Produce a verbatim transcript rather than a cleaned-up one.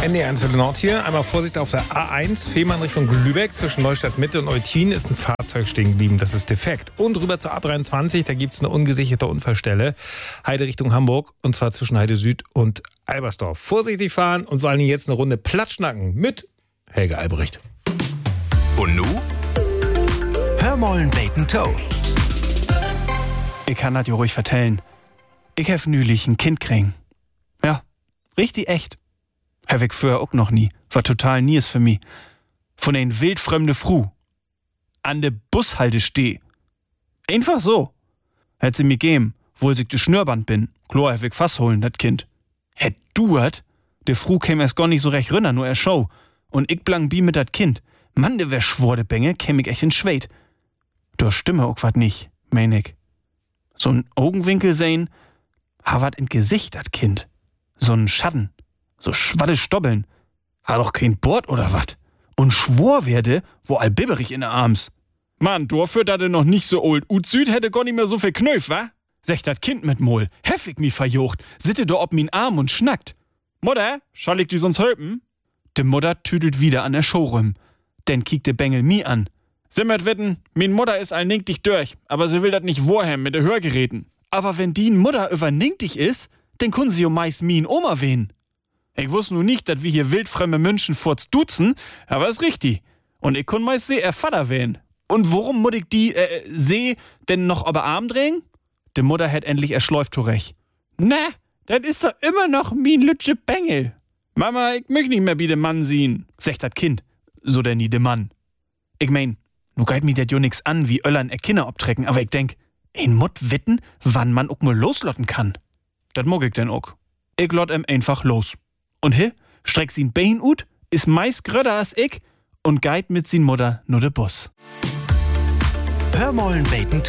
N D R eins Nord hier. Einmal Vorsicht auf der A eins, Fehmarn Richtung Lübeck. Zwischen Neustadt Mitte und Eutin ist ein Fahrzeug stehen geblieben. Das ist defekt. Und rüber zur A dreiundzwanzig, da gibt es eine ungesicherte Unfallstelle. Heide Richtung Hamburg, und zwar zwischen Heide Süd und Albersdorf. Vorsichtig fahren und vor allem jetzt eine Runde Platschnacken mit Helge Albrecht. Und nu? Hör mollen Bacon Toe. Ich kann das ja ruhig vertellen. Ich hef nülich ein Kind kriegen. Ja, richtig echt. Hef ich früher auch noch nie. War total nies für mich. Von ein wildfremde Fru. An de Bushalte steh. Einfach so. Hätt sie mir geben, wohl sich de Schnürband bin. Klar hef ich Fass holen, dat Kind. Hätt du hat? De Fru käm erst gar nicht so recht rünner, nur er Show. Und ich blang bi mit dat Kind. Mann, de wär schwor de Bänge, käm ich echt in Schweit. Da stimme auch wat nicht, mein ich. So'n Augenwinkel sehen, ha wat in Gesicht, dat Kind. So'n Schatten, so schwadde Stobbeln. Ha doch kein Bord oder wat. Und schwor werde, wo all bibberig in der Arms. Mann, dafür, dat er noch nicht so old ut süd, hätte gar nicht mehr so viel Knöf, wa? Sech dat Kind mit Mol, heffig mi verjocht, sitte do ob min Arm und schnackt. Mutter, schall ich die sonst hölpen? De Mutter tüdelt wieder an der Showroom. Denn kiekt de Bengel mi an. Simmert wetten, min Mutter is all dich durch, aber sie will dat nicht wohem mit de Hörgeräten. Aber wenn die Mutter überninktig is, dann kun sie jo meist min Oma wehen. Ich wuss nu nicht, dat wir hier wildfremde München forts duzen, aber is richtig. Und ich kun meist seh er Vater wehen. Und worum mut ich die, äh, seh, denn noch aber Arm drehen? De Mutter hätt endlich erschläuft zurecht. Na, dat is doch immer noch min lütsche Bengel. Mama, ich möcht nicht mehr bi de Mann sehen, sagt dat Kind. So denn nie de Mann. Ich mein, nu geit mi dat jo nix an, wie Öllern er Kinder obtrecken, aber ich denk, ein Mutt witten, wann man ook mal loslotten kann. Dat mag ich denn ook. Ich lot em einfach los. Und he, streck sin Bein ut, is meist gröder als ich und geit mit sin Mutter nur de Bus. Hör mollen Bacon Toe.